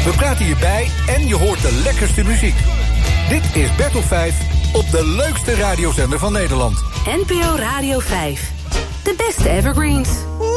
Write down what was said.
We praten je bij en je hoort de lekkerste muziek. Dit is Battle 5 op de leukste radiozender van Nederland. NPO Radio 5. De beste evergreens.